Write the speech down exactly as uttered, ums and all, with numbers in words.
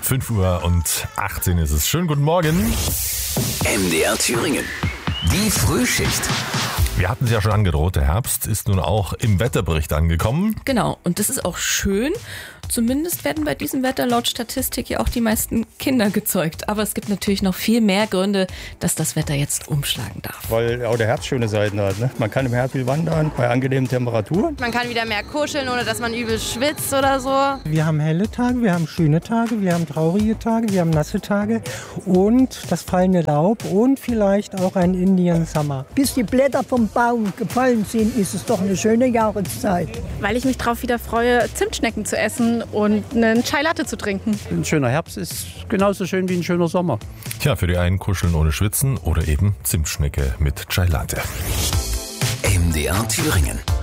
fünf Uhr und achtzehn ist es. Schönen guten Morgen. M D R Thüringen. Die Frühschicht. Wir hatten es ja schon angedroht, der Herbst ist nun auch im Wetterbericht angekommen. Genau, und das ist auch schön. Zumindest werden bei diesem Wetter laut Statistik ja auch die meisten Kinder gezeugt. Aber es gibt natürlich noch viel mehr Gründe, dass das Wetter jetzt umschlagen darf. Weil auch der Herbst schöne Seiten hat. Ne? Man kann im Herbst viel wandern, bei angenehmen Temperaturen. Man kann wieder mehr kuscheln, ohne dass man übel schwitzt oder so. Wir haben helle Tage, wir haben schöne Tage, wir haben traurige Tage, wir haben nasse Tage und das fallende Laub und vielleicht auch ein Indian Summer. Bis die Blätter vom Baum gefallen sind, ist es doch eine schöne Jahreszeit. Weil ich mich drauf wieder freue, Zimtschnecken zu essen und einen Chai Latte zu trinken. Ein schöner Herbst ist genauso schön wie ein schöner Sommer. Tja, für die einen kuscheln ohne Schwitzen oder eben Zimtschnecke mit Chai Latte. M D R Thüringen.